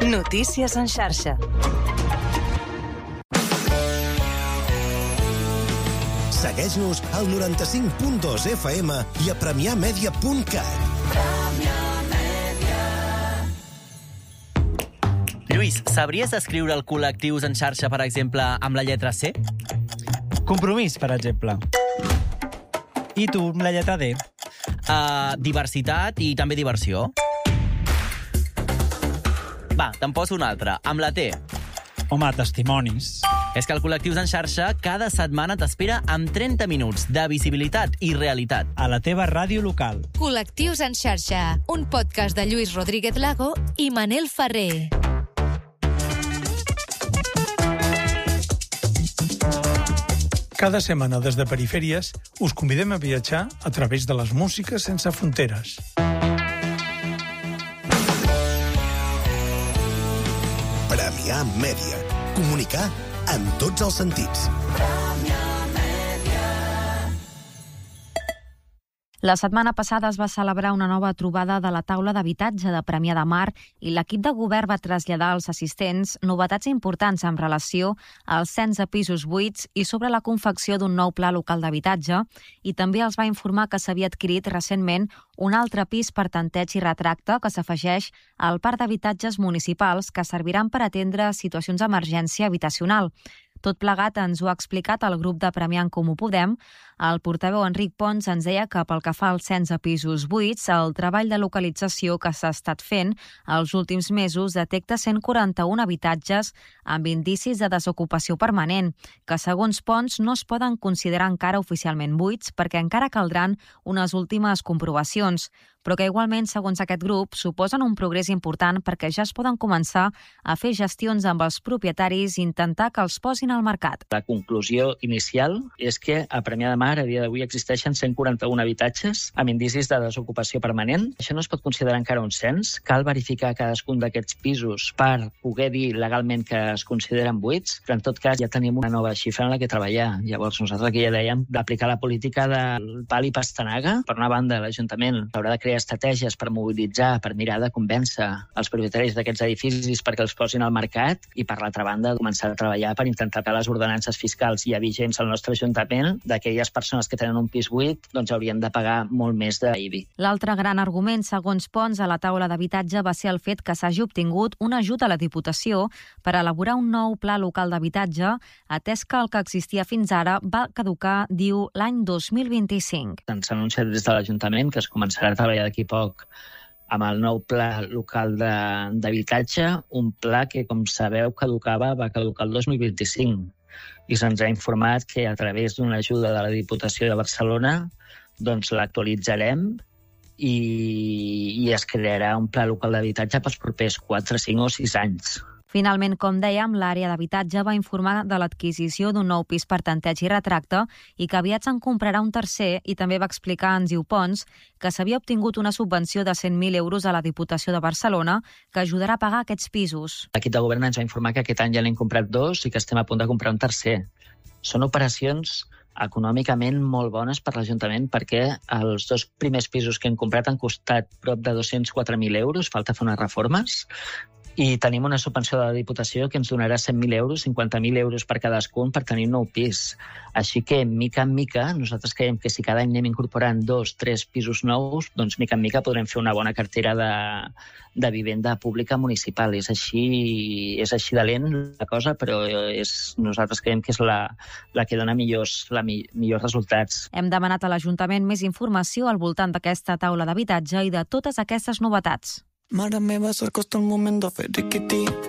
Notícies en xarxa. Segueix-nos al 95.2 FM i a premiamedia.cat. Lluís, sabries escriure el col·lectius en xarxa, per exemple, amb la lletra C? Compromís, per exemple. I tu, amb la lletra D? Diversitat i també diversió. Va, te'n poso una altra, amb la T. Home, testimonis. És que el Col·lectius en xarxa cada setmana t'espera amb 30 minuts de visibilitat i realitat. A la teva ràdio local. Col·lectius en xarxa, un podcast de Lluís Rodríguez Lago i Manel Ferrer. Cada setmana des de Perifèries us convidem a viatjar a través de les músiques sense fronteres. Premià Mèdia. Comunicar en tots els sentits. La setmana passada es va celebrar una nova trobada de la taula d'habitatge de Premià de Mar i l'equip de govern va traslladar als assistents novetats importants en relació al cens de pisos buits i sobre la confecció d'un nou pla local d'habitatge, i també els va informar que s'havia adquirit recentment un altre pis per tanteig i retracte que s'afegeix al parc d'habitatges municipals que serviran per atendre situacions d'emergència habitacional. Tot plegat ens ho ha explicat el grup de Premià en Comú Podem. El portaveu Enric Pons ens deia que pel que fa al cens de pisos buits, el treball de localització que s'ha estat fent els últims mesos detecta 141 habitatges amb indicis de desocupació permanent, que segons Pons no es poden considerar encara oficialment buits perquè encara caldran unes últimes comprovacions, però que igualment, segons aquest grup, suposen un progrés important perquè ja es poden començar a fer gestions amb els propietaris i intentar que els posin al mercat. La conclusió inicial és que a Premià de Mar a dia d'avui existeixen 141 habitatges amb indicis de desocupació permanent. Això no es pot considerar encara un cens. Cal verificar cadascun d'aquests pisos per poder dir legalment que es consideren buits, però en tot cas ja tenim una nova xifra en la que treballar. Llavors nosaltres aquí ja dèiem d'aplicar la política del pal i pastanaga. Per una banda, l'Ajuntament haurà de crear estratègies per mobilitzar, per mirar de convèncer els propietaris d'aquests edificis perquè els posin al mercat, i per l'altra banda començar a treballar per intentar que les ordenances fiscals ja vigents al nostre Ajuntament d'aquelles persones que tenen un pis buit doncs haurien de pagar molt més d'IBI. L'altre gran argument, segons Pons, a la taula d'habitatge va ser el fet que s'hagi obtingut un ajut a la Diputació per elaborar un nou pla local d'habitatge, atès que el que existia fins ara va caducar, diu, l'any 2025. Ens ha anunciat des de l'Ajuntament que es començarà a treballar d'aquí poc amb el nou pla local d'habitatge, un pla que, com sabeu, va caducar el 2025. I se'ns ha informat que a través d'una ajuda de la Diputació de Barcelona doncs l'actualitzarem i es crearà un pla local d'habitatge pels propers 4, 5 o 6 anys. Finalment, com dèiem, l'àrea d'habitatge va informar de l'adquisició d'un nou pis per tanteig i retracte i que aviat se'n comprarà un tercer, i també va explicar, ens diu Pons, que s'havia obtingut una subvenció de 100.000 euros a la Diputació de Barcelona que ajudarà a pagar aquests pisos. L'equip de govern ens va informar que aquest any ja n'hem comprat 2 i que estem a punt de comprar un tercer. Són operacions econòmicament molt bones per l'Ajuntament perquè els 2 primers pisos que hem comprat han costat prop de 204.000 euros, falta fer unes reformes, i tenim una subvenció de la Diputació que ens donarà 100.000 euros, 50.000 euros per cadascun per tenir un nou pis. Així que, mica en mica, nosaltres creiem que si cada any anem incorporant 2, 3 pisos nous, doncs mica en mica podrem fer una bona cartera de vivenda pública municipal. És així de lent la cosa, però nosaltres creiem que és la que dona millors resultats. Hem demanat a l'Ajuntament més informació al voltant d'aquesta taula d'habitatge i de totes aquestes novetats. Mare meva, s'acosta el moment de fer riquití.